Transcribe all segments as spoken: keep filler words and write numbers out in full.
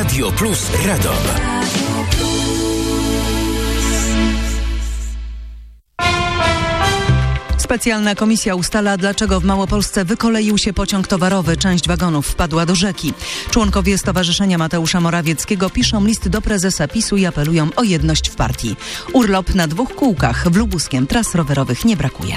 Radio Plus Radom. Specjalna komisja ustala, dlaczego w Małopolsce wykoleił się pociąg towarowy. Część wagonów wpadła do rzeki. Członkowie Stowarzyszenia Mateusza Morawieckiego piszą list do prezesa PiSu i apelują o jedność w partii. Urlop na dwóch kółkach w Lubuskiem tras rowerowych nie brakuje.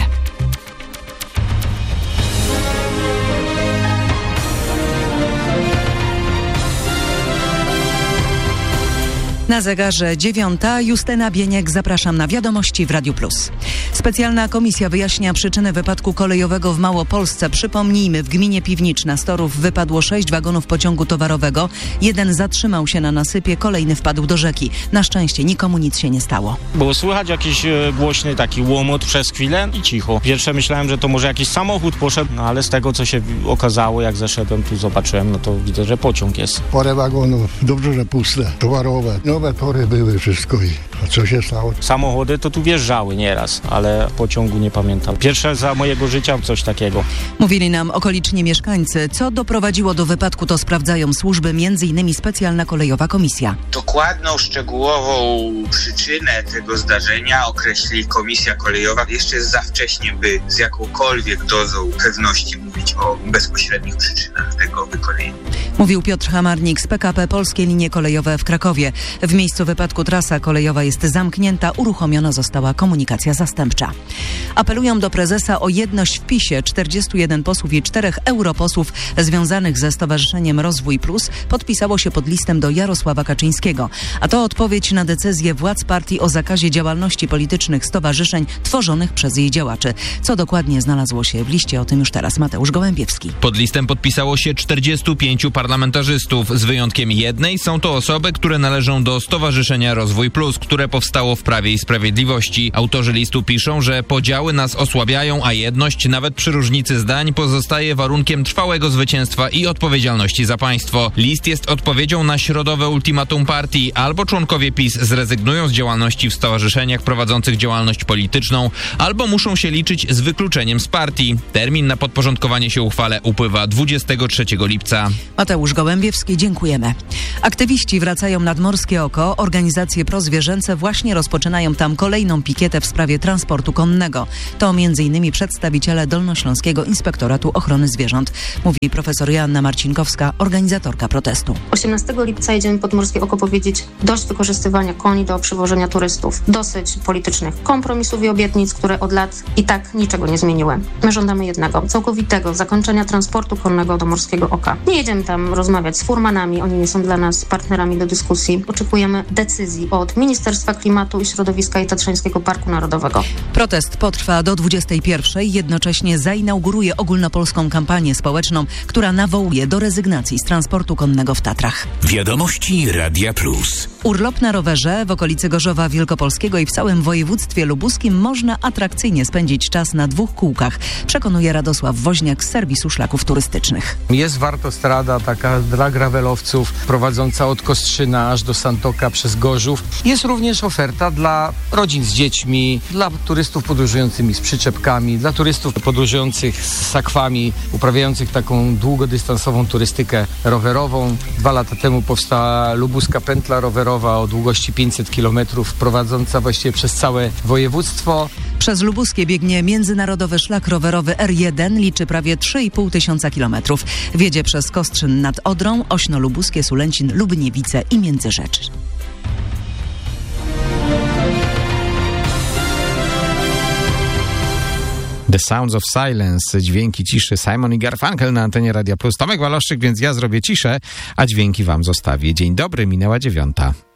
Na zegarze dziewiąta. Justyna Bieniek, zapraszam na wiadomości w Radiu Plus. Specjalna komisja wyjaśnia przyczyny wypadku kolejowego w Małopolsce. Przypomnijmy, w gminie Piwniczna z torów wypadło sześć wagonów pociągu towarowego. Jeden zatrzymał się na nasypie, kolejny wpadł do rzeki. Na szczęście nikomu nic się nie stało. Było słychać jakiś e, głośny taki łomot przez chwilę i cicho. Pierwsze myślałem, że to może jakiś samochód poszedł, no ale z tego co się okazało, jak zeszedłem tu zobaczyłem, no to widzę, że pociąg jest. Parę wagonów, dobrze, że puste, towarowe. Nowe tory były, wszystko i a co się stało? Samochody to tu wjeżdżały nieraz, ale pociągu nie pamiętam. Pierwsze za mojego życia coś takiego. Mówili nam okoliczni mieszkańcy. Co doprowadziło do wypadku, to sprawdzają służby, między innymi specjalna kolejowa komisja. Dokładną, szczegółową przyczynę tego zdarzenia określi komisja kolejowa. Jeszcze jest za wcześnie, by z jakąkolwiek dozą pewności mówić o bezpośrednich przyczynach tego wykolejenia. Mówił Piotr Hamarnik z P K P Polskie Linie Kolejowe w Krakowie. W miejscu wypadku trasa kolejowa jest zamknięta, uruchomiona została komunikacja zastępcza. Apelują do prezesa o jedność w PiSie. czterdziestu jeden posłów i czterech europosłów związanych ze Stowarzyszeniem Rozwój Plus podpisało się pod listem do Jarosława Kaczyńskiego. A to odpowiedź na decyzję władz partii o zakazie działalności politycznych stowarzyszeń tworzonych przez jej działaczy. Co dokładnie znalazło się w liście, o tym już teraz Mateusz Gołębiewski. Pod listem podpisało się czterdziestu pięciu parlamentarzystów. Z wyjątkiem jednej są to osoby, które należą do Stowarzyszenia Rozwój Plus, które powstało w Prawie i Sprawiedliwości. Autorzy listu piszą, że podziały nas osłabiają, a jedność nawet przy różnicy zdań pozostaje warunkiem trwałego zwycięstwa i odpowiedzialności za państwo. List jest odpowiedzią na środowe ultimatum partii. Albo członkowie PiS zrezygnują z działalności w stowarzyszeniach prowadzących działalność polityczną, albo muszą się liczyć z wykluczeniem z partii. Termin na podporządkowanie się uchwale upływa dwudziestego trzeciego lipca. Mateusz Gołębiewski, dziękujemy. Aktywiści wracają nad Morskie Oko. Organizacje prozwierzęce właśnie rozpoczynają tam kolejną pikietę w sprawie transportu konnego. To między innymi przedstawiciele Dolnośląskiego Inspektoratu Ochrony Zwierząt, mówi profesor Joanna Marcinkowska, organizatorka protestu. osiemnastego lipca jedziemy pod Morskie Oko powiedzieć dość wykorzystywania koni do przywożenia turystów. Dosyć politycznych kompromisów i obietnic, które od lat i tak niczego nie zmieniły. My żądamy jednego, całkowitego zakończenia transportu konnego do Morskiego Oka. Nie jedziemy tam rozmawiać z furmanami, oni nie są dla nas partnerami do dyskusji. Oczekujemy decyzji od Ministerstwa Klimatu i Środowiska i Tatrzańskiego Parku Narodowego. Protest potrwa do dwudziestej pierwszej. Jednocześnie zainauguruje ogólnopolską kampanię społeczną, która nawołuje do rezygnacji z transportu konnego w Tatrach. Wiadomości Radia Plus. Urlop na rowerze w okolicy Gorzowa Wielkopolskiego i w całym województwie lubuskim można atrakcyjnie spędzić czas na dwóch kółkach, przekonuje Radosław Woźniak z serwisu szlaków turystycznych. Jest wartostrada taka dla gravelowców prowadząca od Kostrzyna aż do Santoka przez Gorzów. Jest również oferta dla rodzin z dziećmi, dla turystów podróżującymi z przyczepkami, dla turystów podróżujących z sakwami, uprawiających taką długodystansową turystykę rowerową. Dwa lata temu powstała lubuska pętla rowerowa o długości pięćset kilometrów, prowadząca właściwie przez całe województwo. Przez Lubuskie biegnie międzynarodowy szlak rowerowy R jeden, liczy prawie trzy i pół tysiąca kilometrów. Wiedzie przez Kostrzyn nad Odrą, Ośno Lubuskie, Sulęcin, Lubniewice i Międzyrzecz. The Sounds of Silence, dźwięki ciszy, Simon i Garfunkel na antenie Radia Plus. Tomek Waloszczyk, więc ja zrobię ciszę, a dźwięki wam zostawię. Dzień dobry, minęła dziewiąta.